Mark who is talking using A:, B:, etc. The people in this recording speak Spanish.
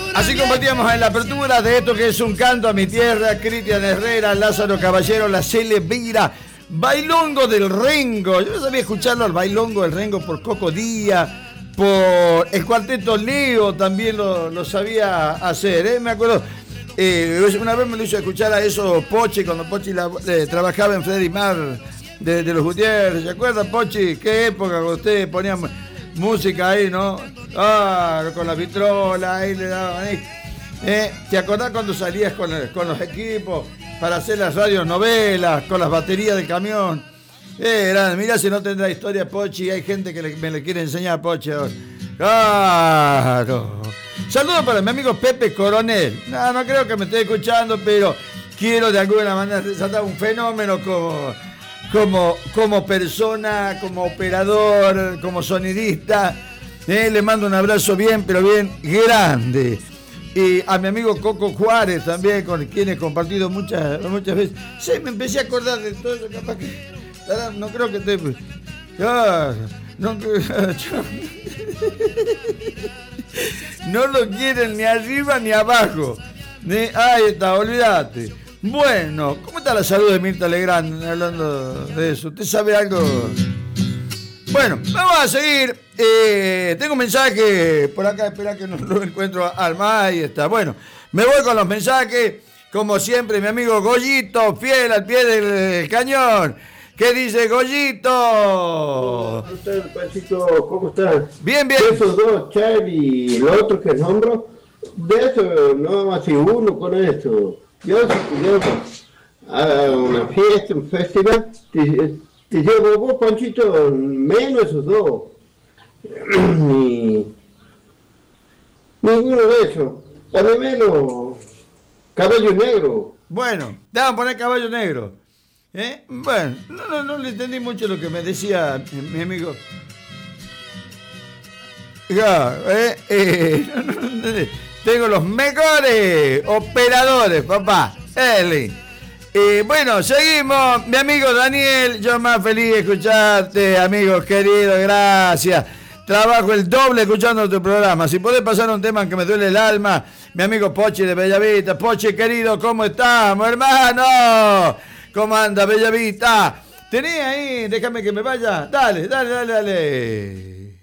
A: Así compartíamos en la apertura de esto que es un canto a mi tierra, Cristian Herrera, Lázaro Caballero, La Cele Vira, Bailongo del Rengo. Yo no sabía escucharlo al Bailongo del Rengo por Coco Díaz, por el Cuarteto Leo también lo sabía hacer, me acuerdo. Una vez me lo hizo escuchar a eso Pochi, cuando Pochi trabajaba en Freddy Mar de los Gutiérrez. ¿Se acuerdan, Pochi? ¿Qué época cuando ustedes ponían música ahí, no? Con la vitrola, ahí le daban ahí. ¿Te acordás cuando salías con los equipos para hacer las radionovelas, con las baterías del camión? Mirá si no tendrá historia Pochi, hay gente que me le quiere enseñar a Pochi ahora. ¡Claro! Saludos para mi amigo Pepe Coronel. No creo que me esté escuchando, pero quiero de alguna manera resaltar un fenómeno como persona, como operador, como sonidista. Le mando un abrazo bien, pero bien grande. Y a mi amigo Coco Juárez también, con quien he compartido muchas veces. Sí, me empecé a acordar de todo eso, capaz que... No creo que esté... No lo quieren ni arriba ni abajo. Ahí está, olvídate. Bueno, ¿cómo está la salud de Mirta Legrand? Hablando de eso, ¿usted sabe algo? Bueno, vamos a seguir. Tengo un mensaje por acá, espera que no lo encuentro ahí está. Bueno, me voy con los mensajes. Como siempre, mi amigo Goyito, fiel al pie del cañón. ¿Qué dice Goyito?
B: ¿Cómo estás, Panchito? ¿Cómo estás?
A: Bien, bien.
B: Esos dos, Charlie y el otro que nombro, de eso no hace uno con esto. Yo si pudiera a una fiesta, un festival, te llevo vos, Panchito, menos esos dos. Ninguno de esos. Por lo menos, Caballo Negro.
A: Bueno, te van a poner Caballo Negro. Bueno, no le entendí mucho lo que me decía mi amigo. Tengo los mejores operadores, papá. Bueno, seguimos. Mi amigo Daniel, yo más feliz de escucharte, amigos queridos, gracias. Trabajo el doble escuchando tu programa. Si podés pasar un tema que me duele el alma, mi amigo Pochi de Bellavista. Pochi, querido, ¿cómo estamos, hermano? ¿Cómo anda, Bellavista? Tenés ahí, déjame que me vaya. Dale.